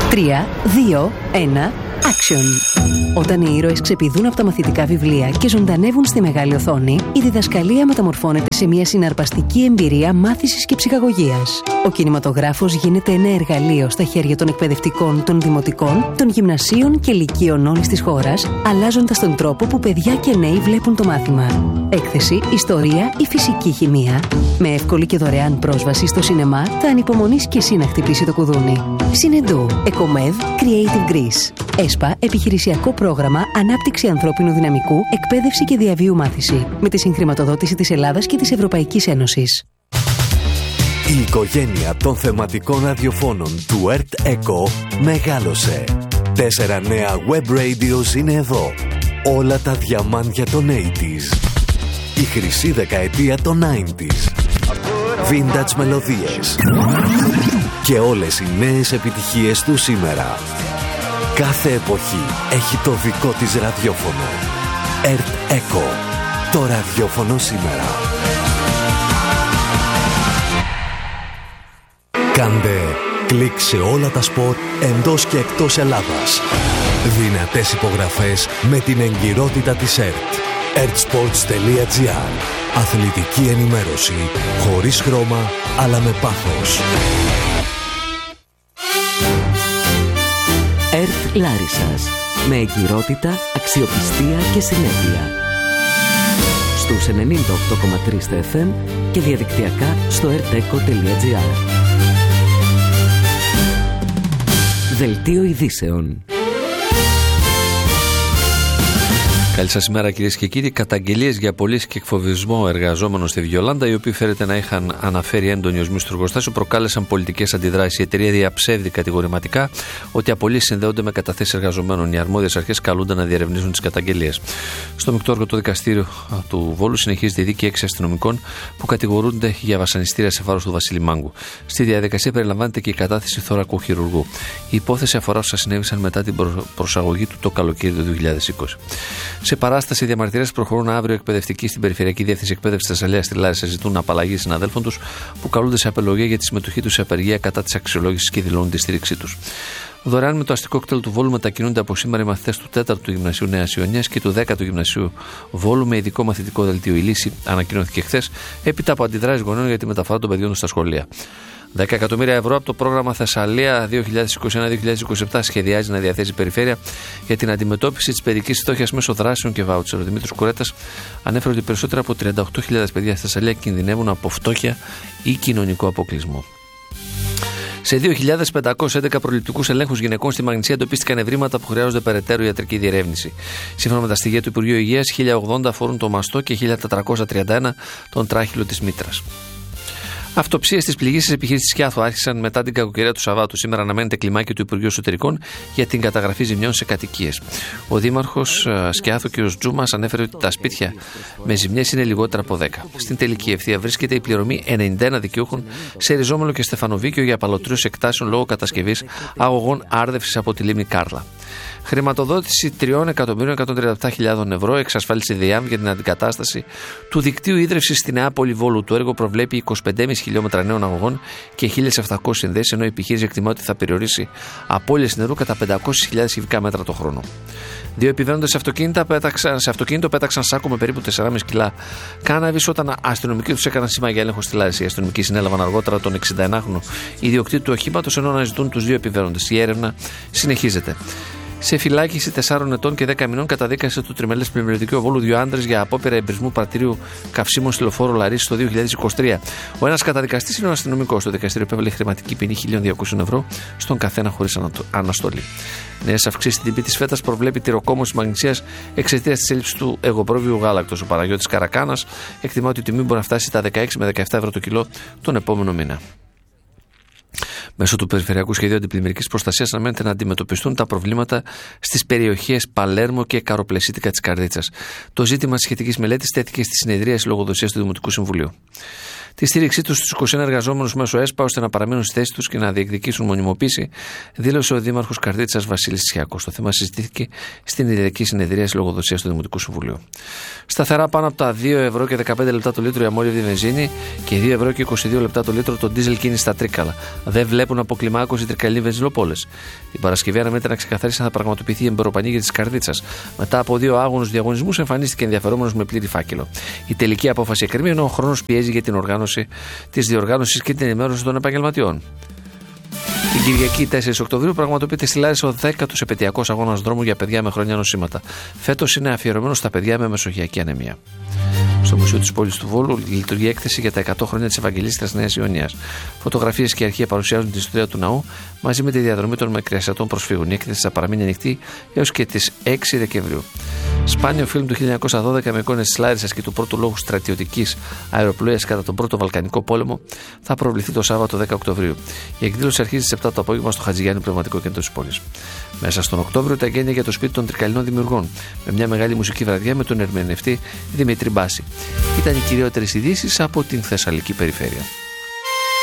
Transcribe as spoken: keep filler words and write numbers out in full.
τρία, δύο, ένα, action! Όταν οι ήρωες ξεπηδούν από τα μαθητικά βιβλία και ζωντανεύουν στη μεγάλη οθόνη, η διδασκαλία μεταμορφώνεται σε μια συναρπαστική εμπειρία μάθησης και ψυχαγωγίας. Ο κινηματογράφος γίνεται ένα εργαλείο στα χέρια των εκπαιδευτικών, των δημοτικών, των γυμνασίων και λυκείων όλης της χώρας, αλλάζοντας τον τρόπο που παιδιά και νέοι βλέπουν το μάθημα. Έκθεση, ιστορία ή φυσική χημεία. Με εύκολη και δωρεάν πρόσβαση στο σινεμά, θα ανυπομονείς και εσύ να χτυπήσει το κουδούνι. Συνεντού, Εκομεδ, Creative Greece. ΕΣΠΑ, επιχειρησιακό πρόγραμμα ανάπτυξη ανθρώπινου δυναμικού, εκπαίδευση και διαβίου μάθηση. Με τη συγχρηματοδότηση της Ελλάδας και της Ευρωπαϊκής Ένωσης. Η οικογένεια των θεματικών ραδιοφώνων του ΕΡΤ ΕΚΟ μεγάλωσε. Τέσσερα νέα web radios είναι εδώ. Όλα τα διαμάντια των ογδόντα. Η χρυσή δεκαετία των ενενήντα. Vintage μελωδίες. Και όλες οι νέες επιτυχίες του σήμερα. Κάθε εποχή έχει το δικό της ραδιόφωνο. ΕΡΤ ΕΚΟ. Το ραδιόφωνο σήμερα. Κάντε κλικ σε όλα τα σποτ εντός και εκτός Ελλάδας. Δυνατές υπογραφές με την εγκυρότητα της ΕΡΤ. ερτ σπορτς τελεία τζι άρ. Αθλητική ενημέρωση χωρίς χρώμα αλλά με πάθος. ΕΡΤ Λάρισσας. Με εγκυρότητα, αξιοπιστία και συνέπεια. Στους ενενήντα οκτώ κόμμα τρία στα εφ εμ και διαδικτυακά στο ερτ εκο τελεία τζι άρ. Δελτίο ειδήσεων. Καλή σας ημέρα, κυρίες και κύριοι. Καταγγελίες για απολύσεις και εκφοβισμό εργαζόμενων στη Βιολάντα, οι οποίοι φέρεται να είχαν αναφέρει έντονοι οσμοί στο εργοστάσιο, προκάλεσαν πολιτικές αντιδράσεις. Η εταιρεία διαψεύδει κατηγορηματικά ότι οι απολύσεις συνδέονται με καταθέσεις εργαζομένων. Οι αρμόδιες αρχές καλούνται να διερευνήσουν τις καταγγελίες. Στο μεικτό εργατικό δικαστήριο του Βόλου συνεχίζεται η δίκη έξι αστυνομικών που κατηγορούνται για βασανιστήρια σε βάρος του Βασίλη Μάγκου. Στη διαδικασία περιλαμβάνεται και η κατάθεση θωρακού χειρουργού. Η υπόθεση αφορά όσα συνέβησαν μετά την προσαγωγή του το καλοκαίρι του δύο χιλιάδες είκοσι. Σε παράσταση, οι διαμαρτυρίες προχωρούν αύριο. Εκπαιδευτικοί στην Περιφερειακή Διεύθυνση Εκπαίδευσης Θεσσαλίας στη Λάρισα ζητούν απαλλαγή συναδέλφων τους που καλούνται σε απελογή για τη συμμετοχή τους σε απεργία κατά της αξιολόγησης και δηλώνουν τη στήριξή τους. Δωρεάν με το αστικό κτέλ του Βόλου μετακινούνται από σήμερα οι μαθητές του τέταρτου Γυμνασίου Νέας Ιωνίας και του δέκατου Γυμνασίου Βόλου με ειδικό μαθητικό δελτίο. Η λύση ανακοινώθηκε χθες έπειτα από αντιδράσεις γονέων για τη μεταφορά των παιδιών τους στα σχολεία. δέκα εκατομμύρια ευρώ από το πρόγραμμα Θεσσαλία δύο χιλιάδες είκοσι ένα δύο χιλιάδες είκοσι επτά σχεδιάζει να διαθέσει η Περιφέρεια για την αντιμετώπιση της παιδικής φτώχειας μέσω δράσεων και βάουτσερ. Ο Δημήτρης Κουρέτας ανέφερε ότι περισσότερα από τριάντα οκτώ χιλιάδες παιδιά στη Θεσσαλία κινδυνεύουν από φτώχεια ή κοινωνικό αποκλεισμό. Σε δύο χιλιάδες πεντακόσιους έντεκα προληπτικούς ελέγχους γυναικών στη Μαγνησία εντοπίστηκαν ευρήματα που χρειάζονται περαιτέρω ιατρική διερεύνηση. Σύμφωνα με τα στοιχεία του Υπουργείου Υγείας, χίλια ογδόντα αφορούν το μαστό και χίλια τετρακόσια τριάντα ένα τον τράχυλο της μήτρας. Αυτοψίες της πληγής επιχείρησης Σκιάθου άρχισαν μετά την κακοκαιρία του Σαββάτου. Σήμερα αναμένεται κλιμάκιο του Υπουργείου Εσωτερικών για την καταγραφή ζημιών σε κατοικίες. Ο Δήμαρχος Σκιάθου, κ. Τζούμας, ανέφερε ότι τα σπίτια με ζημιές είναι λιγότερα από δέκα. Στην τελική ευθεία βρίσκεται η πληρωμή ενενήντα ένα δικαιούχων σε Ριζόμελο και Στεφανοβίκιο για απαλωτρίωση εκτάσεων λόγω κατασκευής αγωγών άρδευσης από τη λίμνη Κάρλα. Χρηματοδότηση τρία εκατομμύρια εκατόν τριάντα επτά χιλιάδες ευρώ εξασφάλισε η ΔΕΙΑΜ για την αντικατάσταση του δικτύου ίδρυυσης στη Νέα Πόλη Βόλου. Το έργο προβλέπει είκοσι πέντε κόμμα πέντε χιλιόμετρα νέων αγωγών και χίλιες επτακόσιες συνδέσεις, ενώ η επιχείρηση εκτιμά ότι θα περιορίσει απώλειες νερού κατά πεντακόσιες χιλιάδες κυβικά μέτρα το χρόνο. Δύο επιβαίνοντες σε, σε αυτοκίνητο πέταξαν σάκο με περίπου τέσσερα κόμμα πέντε κιλά κάναβης όταν αστυνομικοί τους έκαναν σήμα για έλεγχο στη Λάρισα. Οι αστυνομικοί συνέλαβαν αργότερα τον εξηνταενάχρονο ιδιοκτήτη του οχήματος ενώ αναζητούν τους δύο επιβαίνοντες. Η έρευνα συνεχίζεται. Σε φυλάκιση τεσσάρων ετών και δέκα μηνών καταδίκασε το τριμελές πλημμυριωτικό Βόλου δύο άντρες για απόπειρα εμπρισμού πρατηρίου καυσίμων στη λεωφόρο Λαρίσης το δύο χιλιάδες είκοσι τρία. Ο ένας καταδικαστής είναι ο αστυνομικός. Το δικαστήριο επέβαλε χρηματική ποινή χίλια διακόσια ευρώ στον καθένα χωρίς αναστολή. Νέες αυξήσεις στην τιμή της φέτας προβλέπει τυροκόμωση της Μαγνησίας εξαιτίας της έλλειψης του εγωπρόβιου γάλακτος. Ο Παναγιώτης Καρακάνας εκτιμά ότι η τιμή μπορεί να φτάσει στα δεκαέξι με δεκαεπτά ευρώ το κιλό τον επόμενο μήνα. Μέσω του Περιφερειακού Σχεδίου Αντιπλημμυρικής Προστασίας αναμένεται να αντιμετωπιστούν τα προβλήματα στις περιοχές Παλέρμο και Καροπλεσίτικα της Καρδίτσας. Το ζήτημα της σχετικής μελέτης τέθηκε στη συνεδρίαση λογοδοσίας του Δημοτικού Συμβουλίου. Τη στήριξή του στους είκοσι ένα εργαζόμενους μέσω ΕΣΠΑ ώστε να παραμείνουν στη θέση τους και να διεκδικήσουν μονιμοποίηση, δήλωσε ο Δήμαρχος Καρδίτσας Βασίλης Τσιάκος. Το θέμα συζητήθηκε στην ιδιωτική συνεδρίαση λογοδοσίας του Δημοτικού Συμβουλίου. Σταθερά πάνω από τα δύο ευρώ και δεκαπέντε λεπτά το λίτρο η αμόλυβδη βενζίνη και δύο ευρώ και είκοσι δύο λεπτά το λίτρο το ντίζελ κίνηση στα Τρίκαλα. Δεν βλέπουν αποκλιμάκωση τρικαλοί βενζινοπόλες. Την Παρασκευή αναμένεται να ξεκαθαρίσει αν θα πραγματοποιηθεί η εμποροπανήγυρη της Καρδίτσας. Μετά από δύο άγωνους διαγωνισμούς εμφανίστηκε ενδιαφερόμενος με πλήρη φάκελο. Η τελική απόφαση εκκρεμεί ενώ ο χρόνος πιέζει για την οργάνωση της διοργάνωσης και την ενημέρωση των επαγγελματιών. Την Κυριακή τέσσερις Οκτωβρίου πραγματοποιείται στη Λάρισα ο δέκατος επαιτειακός αγώνας δρόμου για παιδιά με χρόνια νοσήματα. Φέτος είναι αφιερωμένο στα παιδιά με μεσογειακή ανεμία. Στο Μουσείο της Πόλης του Βόλου λειτουργεί έκθεση για τα εκατό χρόνια της Ευαγγελίστριας Νέας Ιωνίας. Φωτογραφίες και αρχεία παρουσιάζουν την ιστορία του ναού μαζί με τη διαδρομή των Μεκριασιατών προσφύγων. Η έκθεση θα παραμείνει ανοιχτή έως και τις έξι Δεκεμβρίου. Σπάνιο φιλμ του χίλια εννιακόσια δώδεκα με εικόνες της Λάρισσας και του πρώτου λόγου στρατιωτικής αεροπλοείας κατά τον Πρώτο Βαλκανικό Πόλεμο θα προβληθεί το Σάββατο δέκα Οκτωβρίου. Η εκδήλωση αρχίζει στις επτά το απόγευμα στο Χατζηγιάννη Πνευματικό Κέντρο της πόλης. Μέσα στον Οκτώβριο τα γένεια για το σπίτι των Τρικαλινών δημιουργών με μια μεγάλη μουσική βραδιά με τον ερμηνευτή Δημήτρη Μπάση. Ήταν οι κυριότερες ειδήσεις από την Θεσσαλική περιφέρεια.